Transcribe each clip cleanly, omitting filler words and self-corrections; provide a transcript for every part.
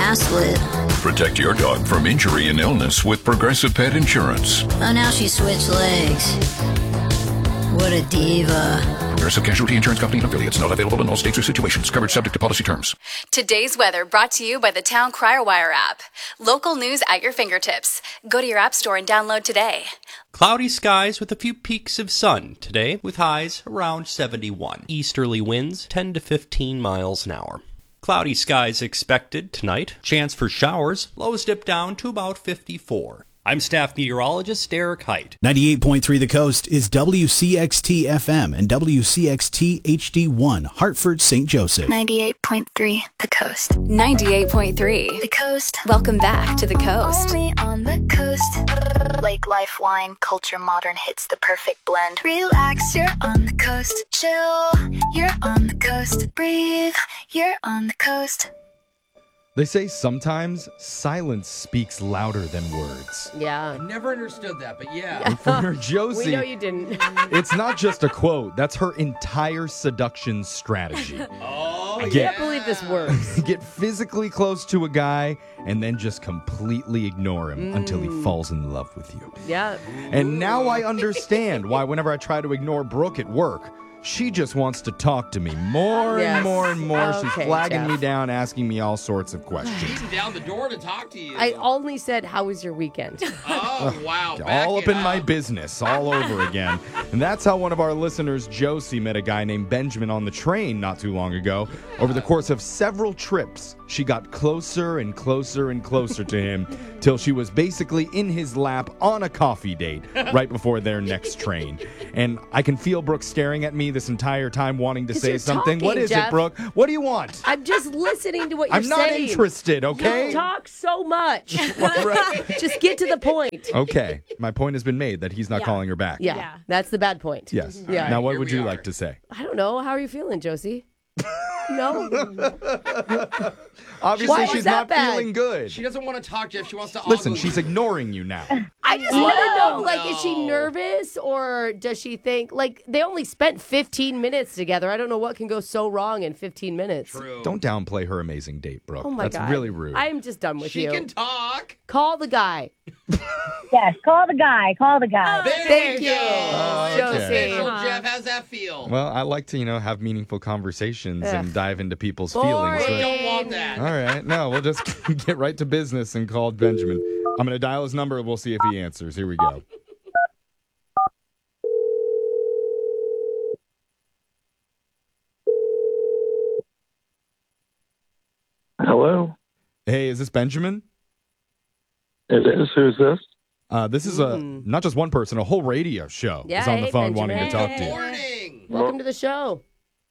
mask lit. Protect your dog from injury and illness with Progressive Pet Insurance. Oh, now she switched legs. What a diva. Progressive Casualty Insurance Company and affiliates. Not available in all states or situations. Coverage subject to policy terms. Today's weather brought to you by the Town Crier Wire app. Local news at your fingertips. Go to your app store and download today. Cloudy skies with a few peaks of sun today, with highs around 71. Easterly winds 10 to 15 miles an hour. Cloudy skies expected tonight. Chance for showers. Lows dip down to about 54. I'm staff meteorologist Eric Height. 98.3 The Coast is WCXT FM and WCXT HD1, Hartford, St. Joseph. 98.3 The Coast. 98.3 The Coast. Welcome back to the coast. Only on the coast. Lake Life Wine, Culture Modern hits the perfect blend. Relax, you're on the coast. Chill, you're on the coast. Breathe, you're on the coast. They say sometimes silence speaks louder than words. Yeah. I never understood that, but yeah. And for her Josie, We know you didn't. it's not just a quote. That's her entire seduction strategy. Oh, I can't believe this works. Get physically close to a guy and then just completely ignore him until he falls in love with you. Yeah. And now I understand why whenever I try to ignore Brooke at work, she just wants to talk to me more and more and more. She's Okay, flagging me Jeff. down, asking me all sorts of questions. Beating down the door to talk to you. I only said, how was your weekend? Oh, wow. All up in my business, all over again. And that's how one of our listeners, Josie, met a guy named Benjamin on the train not too long ago. Over the course of several trips, she got closer and closer and closer to him till she was basically in his lap on a coffee date right before their next train. And I can feel Brooke staring at me this entire time wanting to say you're something. talking, What is Jeff. it, Brooke? What do you want? I'm just listening to what you're I'm not saying. interested, okay? You talk so much. Right. Just get to the point. Okay, my point has been made that he's not calling her back. Yeah, that's the bad point. Yes. Yeah. Now, what Here would we you are. like to say? I don't know. How are you feeling, Josie? No? Obviously, Why was she's that not bad? feeling good. She doesn't want to talk, Jeff. She wants to Listen, ogle she's you. ignoring you now. I just want to know, No. is she nervous or does she think, they only spent 15 minutes together. I don't know what can go so wrong in 15 minutes. True. Don't downplay her amazing date, Brooke. Oh my That's God. really rude. I'm just done with She you. can talk. Call the guy. Yes, call the guy. Call the guy. There Thank we you, go. Josie. Official, Jeff, how's that feel? Well, I like to, have meaningful conversations Ugh. and dive into people's Boring. feelings. We but- don't want that. All right. No, we'll just get right to business and call Benjamin. I'm going to dial his number and we'll see if he answers. Here we go. Hello, Hey, is this Benjamin? it is. Who's this? This is not just one person, a whole radio show Yeah, is on the hey, phone wanting to Benjamin. talk to you. Morning. Welcome to the show.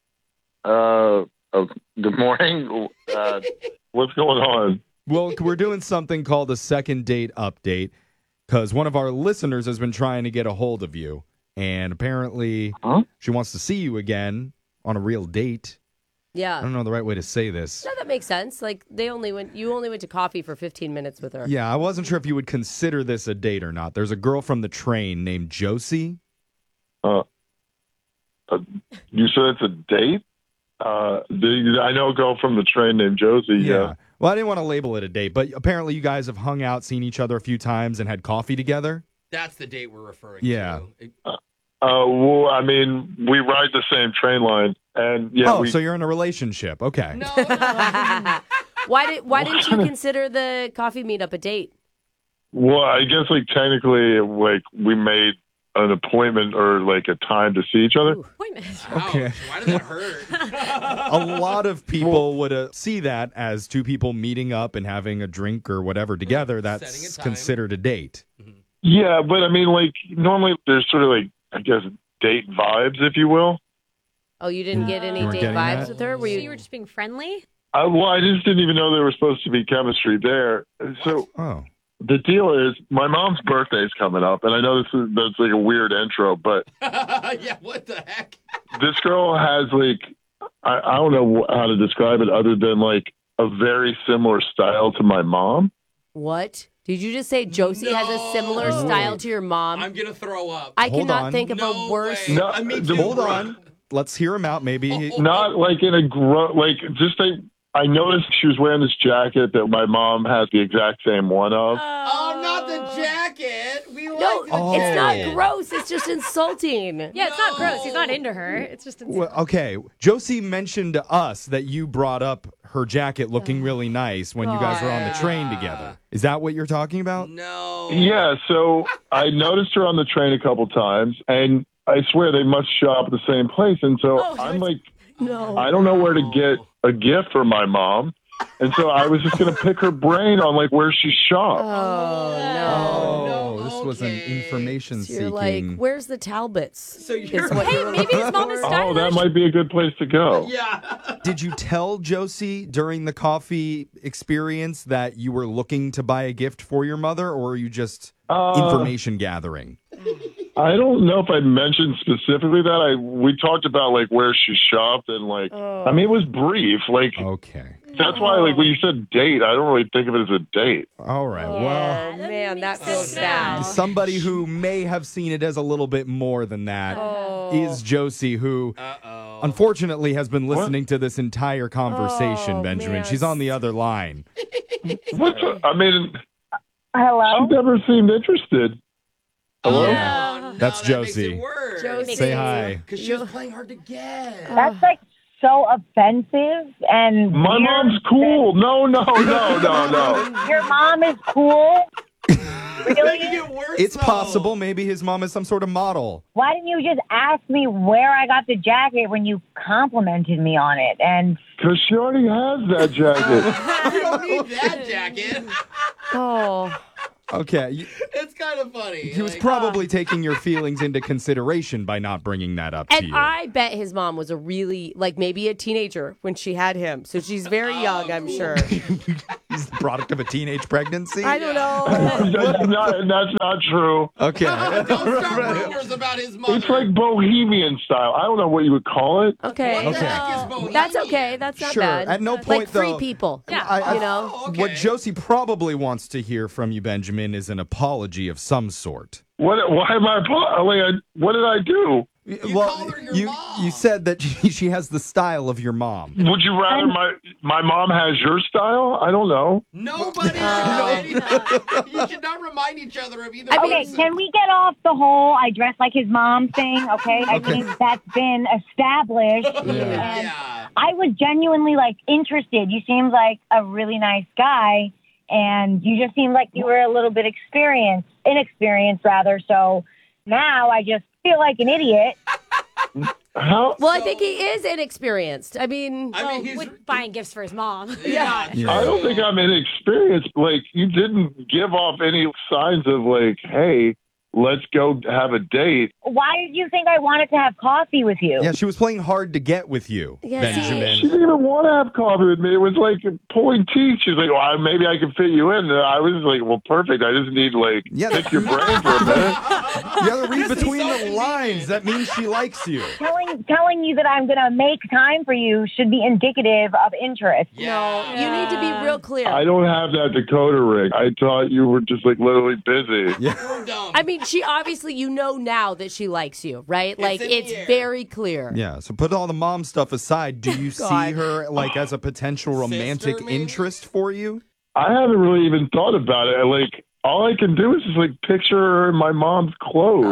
Good morning. What's going on? Well, we're doing something called a second date update because one of our listeners has been trying to get a hold of you, and apparently she wants to see you again on a real date. I Yeah. don't know the right way to say this. No, that makes sense. You only went to coffee for 15 minutes with her. Yeah, I wasn't sure if you would consider this a date or not. There's a girl from the train named Josie. You said it's a date? I know a girl from the train named Josie. Yeah. Well, I didn't want to label it a date, but apparently you guys have hung out, seen each other a few times, and had coffee together. That's the date we're referring Yeah. to. Well, I mean, we ride the same train line, and So you're in a relationship. Okay. No. Why didn't you consider the coffee meetup a date? Well, I guess technically, we made an appointment or a time to see each other. Okay. Ouch, why did that hurt? A lot of people would see that as two people meeting up and having a drink or whatever together. Setting a That's time. considered a date. Yeah, but I mean, normally there's sort of I guess date vibes, if you will. Oh, you didn't get any You weren't date getting vibes that? with her? So you were just being friendly? Well, I just didn't even know there was supposed to be chemistry there. So Oh. the deal is, my mom's birthday's coming up, and I know that's a weird intro, but Yeah, what the heck? this girl has I don't know how to describe it other than a very similar style to my mom. What? Did you just say Josie has a similar style to your mom? I'm going to throw up. I Hold cannot on. think of a No worse. way. No, I mean, the- Hold on. Let's hear him out. Maybe. Not in a just I noticed she was wearing this jacket that my mom has the exact same one of. Oh, not the jacket. We like No, the it's jacket. not gross. It's just insulting. Yeah, it's not gross. He's not into her. It's just Well, okay, Josie mentioned to us that you brought up her jacket looking really nice when you guys were on the train together. Is that what you're talking about? No. Yeah, so I noticed her on the train a couple times, and I swear they must shop at the same place. And so I'm like, I don't know where to get a gift for my mom. And so I was just going to pick her brain on like where she shopped. Oh, this was an information So you're seeking. like, where's the Talbots? So you're Hey, maybe his mom is stylish. Oh, that might be a good place to go. Yeah. Did you tell Josie during the coffee experience that you were looking to buy a gift for your mother, or are you just information gathering? I don't know if I mentioned specifically that. We talked about like where she shopped and like, I mean, it was brief. Like, Okay. that's why like when you said date, I don't really think of it as a date. All right. Well, Oh, man, that feels now. bad. somebody who may have seen it as a little bit more than that is Josie, who unfortunately has been listening to this entire conversation, Benjamin. man. She's on the other line. I mean, Hello? she never seemed interested. Hello? Oh, That's that makes Josie. it worse. Josie. Say hi. Because she was playing hard to get. That's like so offensive and My weird. mom's cool. No. Your mom is cool? Making Really? it worse, It's though. possible. Maybe his mom is some sort of model. Why didn't you just ask me where I got the jacket when you complimented me on it? And Because she already has that jacket. You don't need that jacket. Oh, Okay. It's kind of funny. He was probably taking your feelings into consideration by not bringing that up to and you. I bet his mom was a really, like, maybe a teenager when she had him. So she's very young, I'm sure. He's the product of a teenage pregnancy? I don't know. That's not true. Okay. Don't start rumors about his mother. It's like bohemian style. I don't know what you would call it. Okay. What the heck is bohemian? That's okay. That's not Sure. bad. At no point, like free though, people. Yeah. You know? Oh, okay. What Josie probably wants to hear from you, Benjamin, is an apology of some sort. Why am I? What did I do? called her your mom. You said that she has the style of your mom. Would you rather my mom has your style? I don't know. Nobody. You should not remind each other of either. okay, person. can we get off the whole I dress like his mom thing? Okay, I think that's been established. And Yeah. I was genuinely like interested. You seemed like a really nice guy, and you just seemed like you were a little bit inexperienced rather. So now I just feel like an idiot. How? Well, I think he is inexperienced. I mean, he's with buying gifts for his mom. yeah. I don't think I'm inexperienced. Like, you didn't give off any signs of like, hey, let's go have a date. Why did you think I wanted to have coffee with you? Yeah, she was playing hard to get with you, Yeah, see- Benjamin. She didn't even want to have coffee with me. It was like pulling teeth. She's like, well, maybe I can fit you in. And I was like, well, perfect. I just need like pick your brain for a minute. You gotta read between the lines. That means she likes you. Telling you that I'm going to make time for you should be indicative of interest. No, you need to be real clear. I don't have that decoder ring. I thought you were just like literally busy. We're dumb. I mean, she obviously, you know now that she likes you, right? Like, in the it's air. very clear. Yeah, so put all the mom stuff aside. Do you see God. her like as a potential romantic Sister, maybe? interest for you? I haven't really even thought about it. Like, all I can do is just like picture her in my mom's clothes.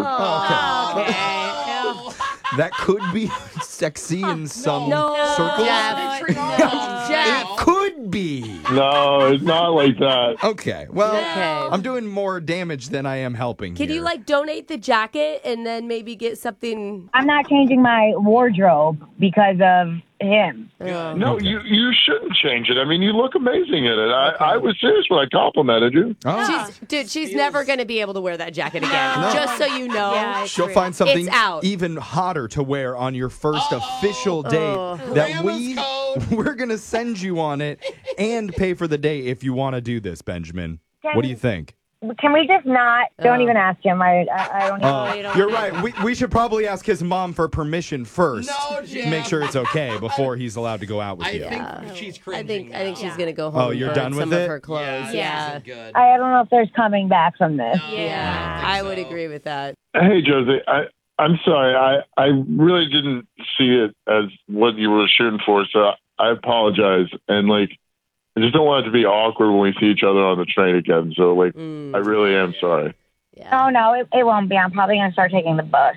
That could be sexy in some No, circles. Jeff. It could be. No, it's not like that. Okay, well, Okay. I'm doing more damage than I am helping Can here. you, like, donate the jacket and then maybe get something? I'm not changing my wardrobe because of him. No, you shouldn't change it. I mean, you look amazing in it. I was serious when I complimented you. Oh. She's never going to be able to wear that jacket again. No. Just so you know. Yeah, She'll find something It's out. even hotter to wear on your first official date that Grandma's code. we're going to send you on it and pay for the date if you want to do this, Benjamin. What do you think? Can we just not? Don't even ask him. I don't even. You're right. We should probably ask his mom for permission first. No, to Jeff. make sure it's okay before he's allowed to go out with I you. think she's I cringing. think she's going to go Oh, home and you're burn done with some it? of her clothes. Yeah. This isn't good. I don't know if there's coming back from this. Yeah, I would agree with that. Hey, Josie, I'm sorry. I really didn't see it as what you were shooting for. So I apologize. And like, I just don't want it to be awkward when we see each other on the train again. So like, I really am sorry. Yeah. Oh, no, it won't be. I'm probably going to start taking the bus.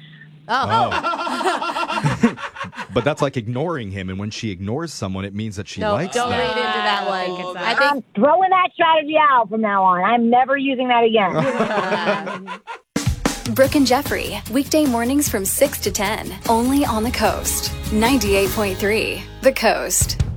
But that's like ignoring him, and when she ignores someone, it means that she likes don't them. read into that one. I'm throwing that strategy out from now on. I'm never using that again. Brooke and Jeffrey, weekday mornings from 6 to 10, only on the Coast. 98.3, The Coast.